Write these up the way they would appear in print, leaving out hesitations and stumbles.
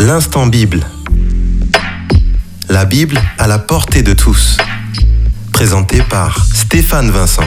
L'instant Bible. La Bible à la portée de tous. Présenté par Stéphane Vincent.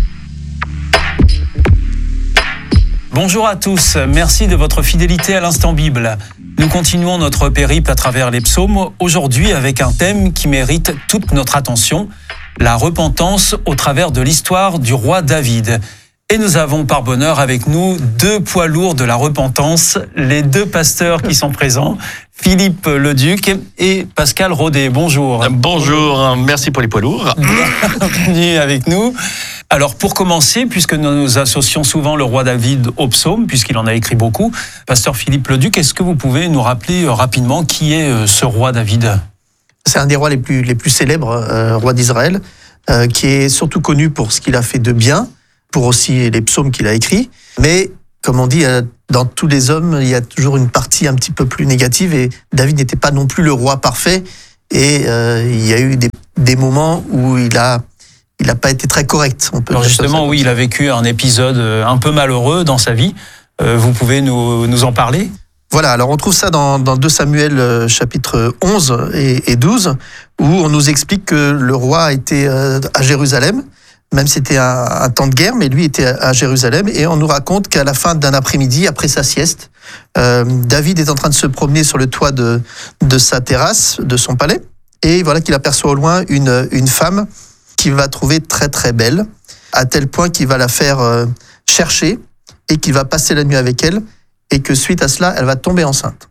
Bonjour à tous, merci de votre fidélité à l'Instant Bible. Nous continuons notre périple à travers les psaumes, aujourd'hui avec un thème qui mérite toute notre attention, la repentance au travers de l'histoire du roi David. Et nous avons par bonheur avec nous deux poids lourds de la repentance, les deux pasteurs qui sont présents, Philippe Leduc et Pascal Rodet. Bonjour. Bonjour, merci pour les poids lourds. Bienvenue avec nous. Alors pour commencer, puisque nous associons souvent le roi David au psaume, puisqu'il en a écrit beaucoup, pasteur Philippe Leduc, est-ce que vous pouvez nous rappeler rapidement qui est ce roi David ? C'est un des rois les plus célèbres, roi d'Israël, qui est surtout connu pour ce qu'il a fait de bien, pour aussi les psaumes qu'il a écrits. Mais, comme on dit, dans tous les hommes, il y a toujours une partie un petit peu plus négative, et David n'était pas non plus le roi parfait, et il y a eu des moments où il a pas été très correct. On peut Alors justement, oui, il a vécu un épisode un peu malheureux dans sa vie. Vous pouvez nous en parler ? Voilà, alors on trouve ça dans 2 Samuel chapitre 11 et 12, où on nous explique que le roi était à Jérusalem, même si c'était un temps de guerre, mais lui était à Jérusalem, et on nous raconte qu'à la fin d'un après-midi, après sa sieste, David est en train de se promener sur le toit de sa terrasse, de son palais, et voilà qu'il aperçoit au loin une femme qu'il va trouver très très belle, à tel point qu'il va la faire chercher, et qu'il va passer la nuit avec elle, et que suite à cela, elle va tomber enceinte.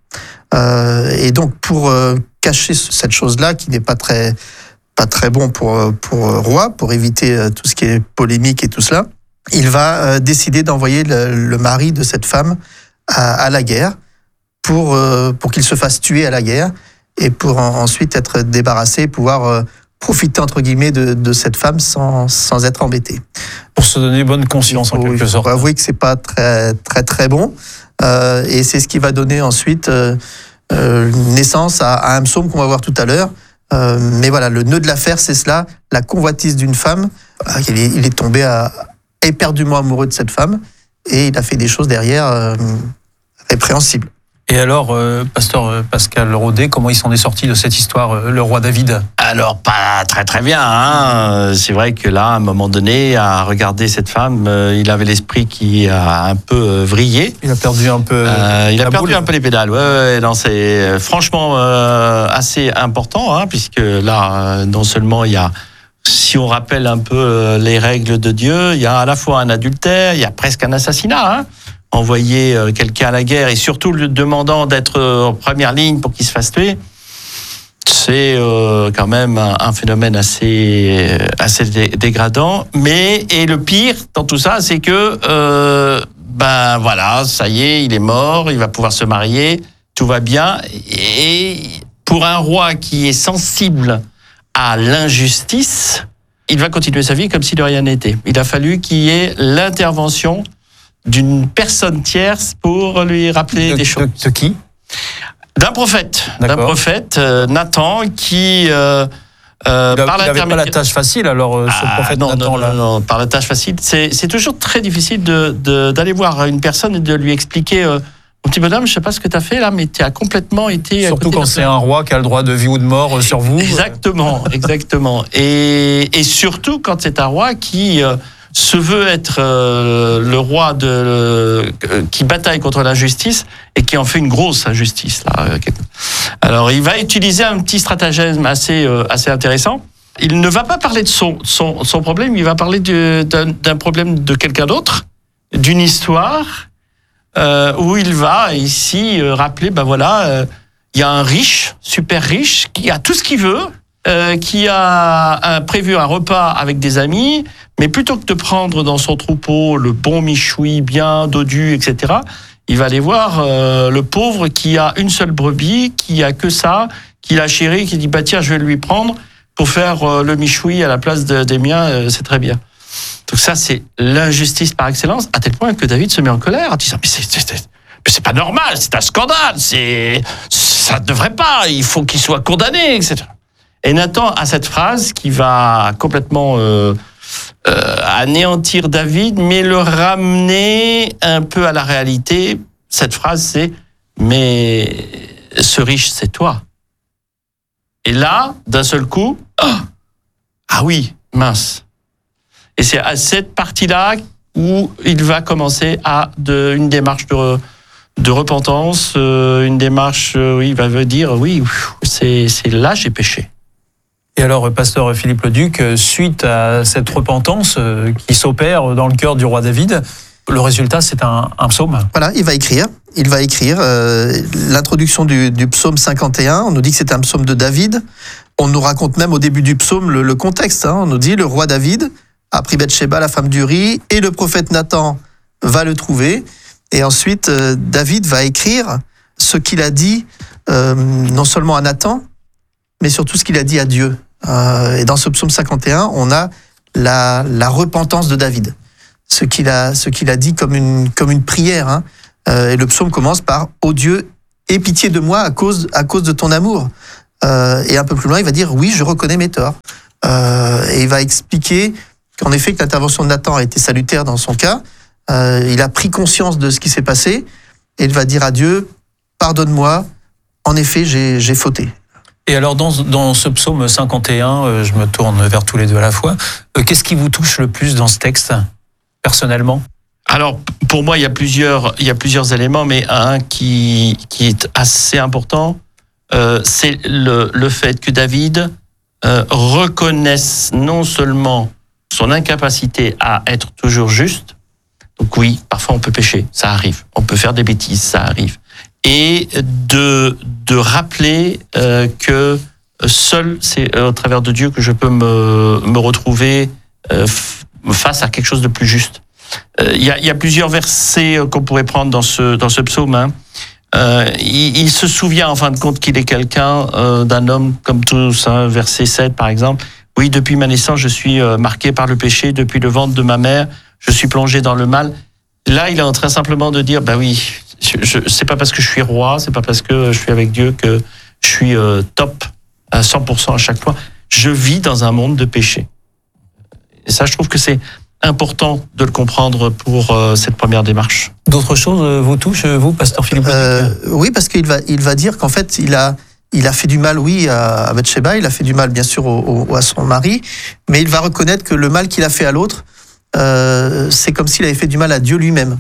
Et donc, pour cacher cette chose-là, qui n'est pas très bon pour roi, pour éviter tout ce qui est polémique et tout cela, il va décider d'envoyer le mari de cette femme à la guerre pour qu'il se fasse tuer à la guerre et pour ensuite être débarrassé, pouvoir profiter entre guillemets de cette femme sans être embêté. Pour se donner bonne conscience en quelque sorte. Il faut avouer que c'est pas très très très bon, et c'est ce qui va donner ensuite naissance à un psaume qu'on va voir tout à l'heure. Mais voilà, le nœud de l'affaire, c'est cela, la convoitise d'une femme. Il est tombé éperdument amoureux de cette femme, et il a fait des choses derrière répréhensibles. Et alors, pasteur Pascal Rodet, comment il s'en est sorti de cette histoire, le roi David ? Alors, pas très très bien, hein. C'est vrai que là, à un moment donné, à regarder cette femme, il avait l'esprit qui a un peu vrillé. Il a perdu un peu un peu les pédales. Ouais, non, c'est franchement assez important, hein, puisque là, non seulement il y a, si on rappelle un peu les règles de Dieu, il y a à la fois un adultère, il y a presque un assassinat, hein. Envoyer quelqu'un à la guerre et surtout lui demandant d'être en première ligne pour qu'il se fasse tuer, c'est quand même un phénomène assez dégradant. Et le pire dans tout ça, c'est que voilà, ça y est, il est mort, il va pouvoir se marier, tout va bien. Et pour un roi qui est sensible à l'injustice, il va continuer sa vie comme si de rien n'était. Il a fallu qu'il y ait l'intervention d'une personne tierce pour lui rappeler des choses. De qui ? D'un prophète. D'accord. D'un prophète, Nathan, qui... il n'avait pas la tâche facile, alors, ce prophète Nathan. Non, par la tâche facile. C'est toujours très difficile d'aller voir une personne et de lui expliquer... Mon petit bonhomme, je ne sais pas ce que tu as fait là, mais tu as complètement été... Surtout quand c'est un roi qui a le droit de vie ou de mort sur vous. Exactement. Et surtout quand c'est un roi qui... se veut être le roi qui bataille contre l'injustice et qui en fait une grosse injustice. Là. Alors, il va utiliser un petit stratagème assez intéressant. Il ne va pas parler de son problème, il va parler d'un problème de quelqu'un d'autre, d'une histoire, où il va ici rappeler, il y a un riche, super riche, qui a tout ce qu'il veut, qui a prévu un repas avec des amis, mais plutôt que de prendre dans son troupeau le bon michoui bien dodu, etc., il va aller voir le pauvre qui a une seule brebis, qui a que ça, qui l'a chéri, qui dit tiens, je vais lui prendre pour faire le michoui à la place des miens, c'est très bien. Donc ça, c'est l'injustice par excellence, à tel point que David se met en colère en disant mais c'est pas normal, c'est un scandale, ça ne devrait pas, il faut qu'il soit condamné, etc. Et Nathan a cette phrase qui va complètement anéantir David, mais le ramener un peu à la réalité. Cette phrase, c'est « Mais ce riche, c'est toi. Et là, d'un seul coup, ah oui, mince. Et c'est à cette partie-là où il va commencer une démarche de repentance, une démarche où il va dire, oui, c'est là j'ai péché. Et alors, pasteur Philippe Leduc, suite à cette repentance qui s'opère dans le cœur du roi David, le résultat, c'est un psaume. Voilà, il va écrire l'introduction du psaume 51. On nous dit que c'est un psaume de David. On nous raconte même au début du psaume le contexte. On nous dit le roi David a pris Bathsheba, la femme d'Uri, et le prophète Nathan va le trouver. Et ensuite, David va écrire ce qu'il a dit, non seulement à Nathan, mais surtout ce qu'il a dit à Dieu. Et dans ce psaume 51, on a la repentance de David. Ce qu'il a dit comme une prière. Et le psaume commence par « Ô Dieu, aie pitié de moi à cause de ton amour ». Et un peu plus loin, il va dire « Oui, je reconnais mes torts ». Et il va expliquer qu'en effet, que l'intervention de Nathan a été salutaire dans son cas. Il a pris conscience de ce qui s'est passé et il va dire à Dieu « Pardonne-moi, en effet, j'ai fauté ». Et alors, dans ce psaume 51, je me tourne vers tous les deux à la fois, qu'est-ce qui vous touche le plus dans ce texte, personnellement ? Alors, pour moi, il y a plusieurs éléments, mais un qui est assez important, c'est le fait que David reconnaisse non seulement son incapacité à être toujours juste, donc oui, parfois on peut pécher, ça arrive, on peut faire des bêtises, ça arrive, et de rappeler que seul c'est au travers de Dieu que je peux me retrouver face à quelque chose de plus juste. Il y a plusieurs versets qu'on pourrait prendre dans ce psaume. Il se souvient en fin de compte qu'il est quelqu'un d'un homme comme tous, verset 7 par exemple. Oui, depuis ma naissance, je suis marqué par le péché, depuis le ventre de ma mère, je suis plongé dans le mal. Là, il est en train simplement de dire, oui, c'est pas parce que je suis roi, c'est pas parce que je suis avec Dieu que je suis top à 100% à chaque fois. Je vis dans un monde de péché. Et ça, je trouve que c'est important de le comprendre pour cette première démarche. D'autres choses vous touchent, vous, pasteur Philippe? Oui, parce qu'il va dire qu'en fait, il a fait du mal, oui, à Bathsheba, il a fait du mal, bien sûr, à son mari, mais il va reconnaître que le mal qu'il a fait à l'autre, c'est comme s'il avait fait du mal à Dieu lui-même.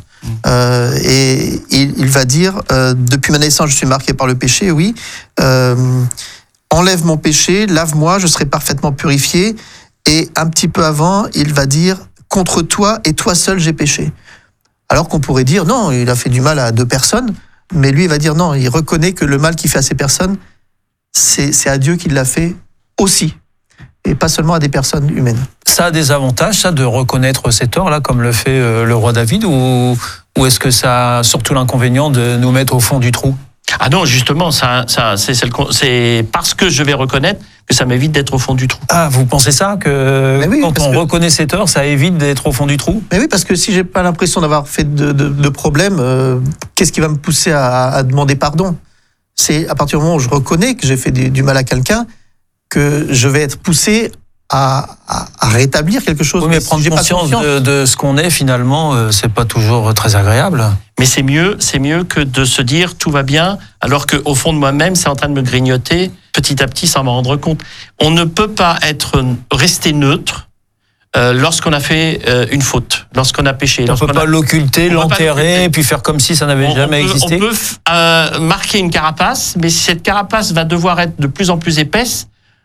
Et il va dire, depuis ma naissance, je suis marqué par le péché, oui, enlève mon péché, lave-moi, je serai parfaitement purifié. Et un petit peu avant, il va dire, contre toi et toi seul, j'ai péché. Alors qu'on pourrait dire, non, il a fait du mal à 2 personnes, mais lui, il va dire, non, il reconnaît que le mal qu'il fait à ces personnes, c'est à Dieu qu'il l'a fait aussi, et pas seulement à des personnes humaines. Ça a des avantages, ça, de reconnaître ses torts, là, comme le fait le roi David, ou est-ce que ça a surtout l'inconvénient de nous mettre au fond du trou? Ah non, justement, c'est parce que je vais reconnaître que ça m'évite d'être au fond du trou. Ah, vous pensez ça, que oui, quand on reconnaît ses torts, ça évite d'être au fond du trou? Mais oui, parce que si j'ai pas l'impression d'avoir fait de problème, qu'est-ce qui va me pousser à demander pardon? C'est à partir du moment où je reconnais que j'ai fait du mal à quelqu'un que je vais être poussé à rétablir quelque chose. Oui, mais prendre conscience de ce qu'on est, finalement, c'est pas toujours très agréable. Mais c'est mieux que de se dire tout va bien, alors qu'au fond de moi-même, c'est en train de me grignoter, petit à petit, sans m'en rendre compte. On ne peut pas rester neutre lorsqu'on a fait une faute, lorsqu'on a péché. On ne peut pas l'occulter, l'enterrer, puis faire comme si ça n'avait jamais existé. On peut marquer une carapace, mais cette carapace va devoir être de plus en plus épaisse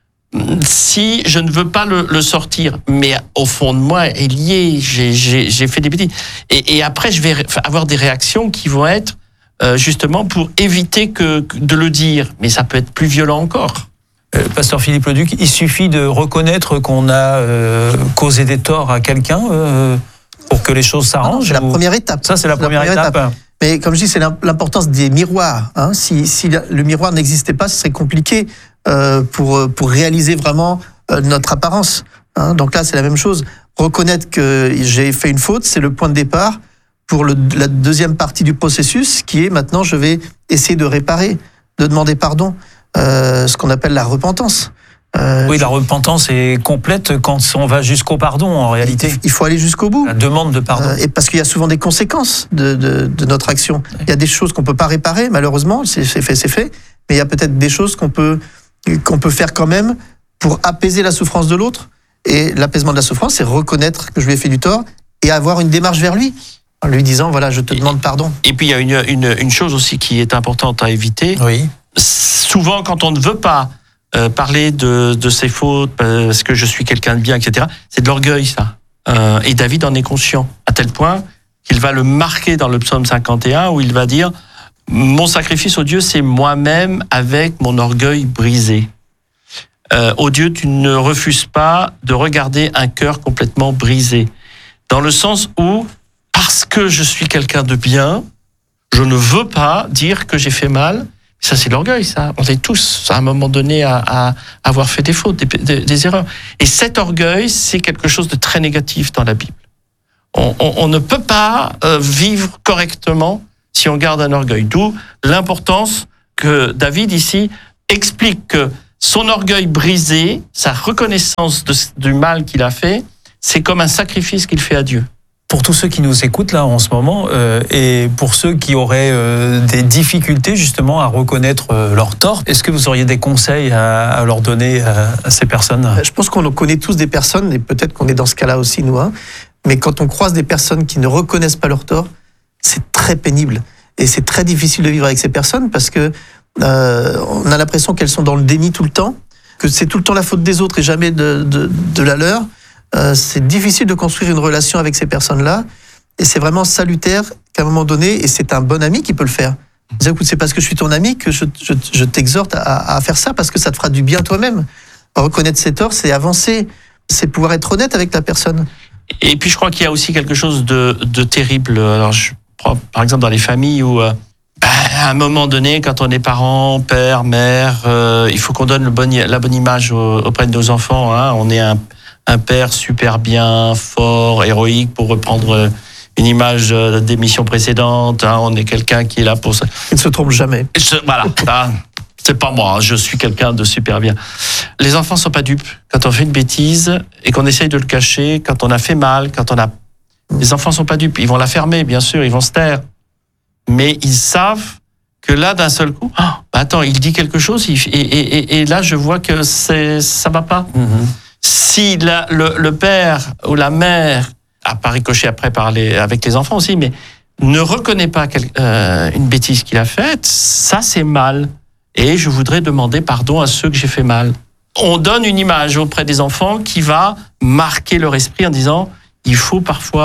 si je ne veux pas le sortir. Mais au fond de moi, est lié, j'ai fait des bêtises. Et après, je vais avoir des réactions qui vont être justement pour éviter de le dire. Mais ça peut être plus violent encore. Pasteur Philippe Leduc, il suffit de reconnaître qu'on a causé des torts à quelqu'un pour que les choses s'arrangent? C'est la première étape. Ça, c'est la première étape. Mais comme je dis, c'est l'importance des miroirs. Si le miroir n'existait pas, ce serait compliqué pour réaliser vraiment notre apparence. Donc là, c'est la même chose. Reconnaître que j'ai fait une faute, c'est le point de départ pour la deuxième partie du processus, qui est maintenant, je vais essayer de réparer, de demander pardon, ce qu'on appelle la repentance. Oui, la repentance est complète quand on va jusqu'au pardon, en réalité. Il faut aller jusqu'au bout. La demande de pardon. Et parce qu'il y a souvent des conséquences de notre action. Il y a des choses qu'on peut pas réparer, malheureusement, c'est fait. Mais il y a peut-être des choses qu'on peut faire quand même pour apaiser la souffrance de l'autre. Et l'apaisement de la souffrance, c'est reconnaître que je lui ai fait du tort et avoir une démarche vers lui, en lui disant, voilà, je te demande pardon. Et puis il y a une chose aussi qui est importante à éviter. Oui. Souvent, quand on ne veut pas parler de ses fautes, parce que je suis quelqu'un de bien, etc., c'est de l'orgueil, ça. Et David en est conscient, à tel point qu'il va le marquer dans le psaume 51, où il va dire « Mon sacrifice, ô Dieu, c'est moi-même avec mon orgueil brisé. Ô Dieu, tu ne refuses pas de regarder un cœur complètement brisé. » Dans le sens où, parce que je suis quelqu'un de bien, je ne veux pas dire que j'ai fait mal. Ça, c'est l'orgueil, ça. On est tous, à un moment donné, à avoir fait des fautes, des erreurs. Et cet orgueil, c'est quelque chose de très négatif dans la Bible. On ne peut pas vivre correctement si on garde un orgueil. D'où l'importance que David, ici, explique que son orgueil brisé, sa reconnaissance du mal qu'il a fait, c'est comme un sacrifice qu'il fait à Dieu. Pour tous ceux qui nous écoutent là en ce moment, et pour ceux qui auraient des difficultés justement à reconnaître leurs torts, est-ce que vous auriez des conseils à leur donner à ces personnes ? Je pense qu'on connaît tous des personnes, et peut-être qu'on est dans ce cas-là aussi, nous, mais quand on croise des personnes qui ne reconnaissent pas leurs torts, c'est très pénible. Et c'est très difficile de vivre avec ces personnes parce que on a l'impression qu'elles sont dans le déni tout le temps, que c'est tout le temps la faute des autres et jamais de la leur. C'est difficile de construire une relation avec ces personnes-là, et c'est vraiment salutaire qu'à un moment donné, et c'est un bon ami qui peut le faire. Dire, écoute, c'est parce que je suis ton ami que je t'exhorte à faire ça, parce que ça te fera du bien toi-même. Reconnaître ses torts, c'est avancer, c'est pouvoir être honnête avec la personne. Et puis je crois qu'il y a aussi quelque chose de terrible. Alors je prends par exemple dans les familles où à un moment donné, quand on est parent, père, mère, il faut qu'on donne la bonne image auprès de nos enfants. On est un père super bien, fort, héroïque, pour reprendre une image d'émission précédente. On est quelqu'un qui est là pour ça. Il ne se trompe jamais. Voilà, c'est pas moi, je suis quelqu'un de super bien. Les enfants sont pas dupes. Quand on fait une bêtise et qu'on essaye de le cacher, quand on a fait mal, les enfants sont pas dupes. Ils vont la fermer, bien sûr, ils vont se taire. Mais ils savent que là, d'un seul coup, attends, il dit quelque chose et là, je vois que ça va pas. Mm-hmm. Si le père ou la mère, à pas ricocher après parler avec les enfants aussi, mais ne reconnaît pas une bêtise qu'il a faite, ça c'est mal. Et je voudrais demander pardon à ceux que j'ai fait mal. On donne une image auprès des enfants qui va marquer leur esprit en disant il faut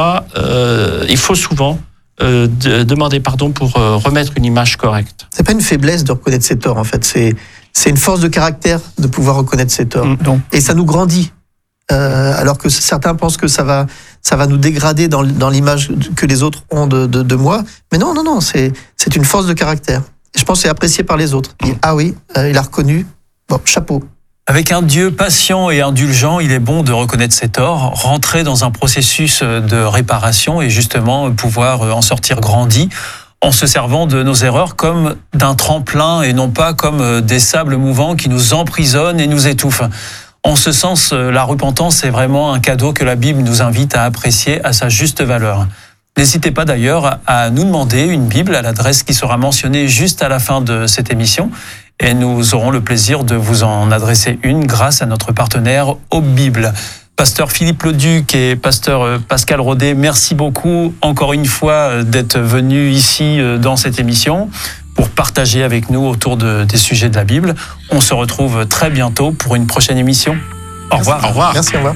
souvent demander pardon pour remettre une image correcte. C'est pas une faiblesse de reconnaître ses torts, en fait. C'est une force de caractère de pouvoir reconnaître ses torts. Et ça nous grandit. Alors que certains pensent que ça va nous dégrader dans l'image que les autres ont de moi. Mais non, c'est une force de caractère. Et je pense que c'est apprécié par les autres. Ah oui, il a reconnu. Bon, chapeau. Avec un Dieu patient et indulgent, il est bon de reconnaître ses torts, rentrer dans un processus de réparation et justement pouvoir en sortir grandi en se servant de nos erreurs comme d'un tremplin et non pas comme des sables mouvants qui nous emprisonnent et nous étouffent. En ce sens, la repentance est vraiment un cadeau que la Bible nous invite à apprécier à sa juste valeur. N'hésitez pas d'ailleurs à nous demander une Bible à l'adresse qui sera mentionnée juste à la fin de cette émission et nous aurons le plaisir de vous en adresser une grâce à notre partenaire Aube Bible. Pasteur Philippe Leduc et pasteur Pascal Rodet, merci beaucoup encore une fois d'être venus ici dans cette émission pour partager avec nous autour des sujets de la Bible. On se retrouve très bientôt pour une prochaine émission. Au revoir. Au revoir. Merci, au revoir.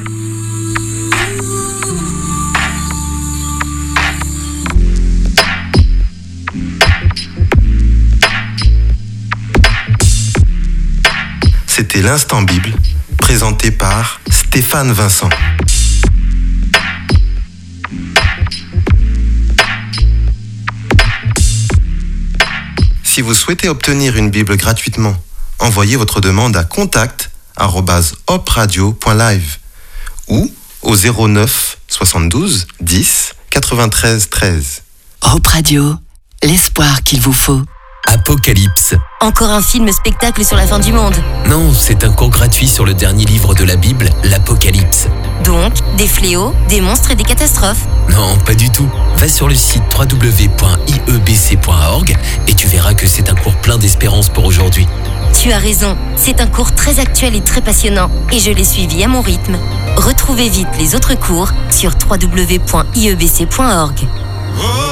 C'était l'Instant Bible, présenté par Stéphane Vincent. Si vous souhaitez obtenir une Bible gratuitement, envoyez votre demande à contact@hopradio.live ou au 09 72 10 93 13. Hope Radio, l'espoir qu'il vous faut. Apocalypse. Encore un film-spectacle sur la fin du monde. Non, c'est un cours gratuit sur le dernier livre de la Bible, l'Apocalypse. Donc, des fléaux, des monstres et des catastrophes. Non, pas du tout. Va sur le site www.iebc.org et tu verras que c'est un cours plein d'espérance pour aujourd'hui. Tu as raison, c'est un cours très actuel et très passionnant, et je l'ai suivi à mon rythme. Retrouvez vite les autres cours sur www.iebc.org.